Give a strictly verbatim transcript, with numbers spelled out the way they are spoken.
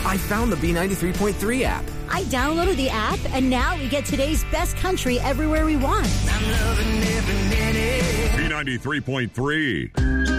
I found the B ninety-three point three app. I downloaded the app, and now we get today's best country everywhere we want. I'm loving every minute. B ninety-three point three.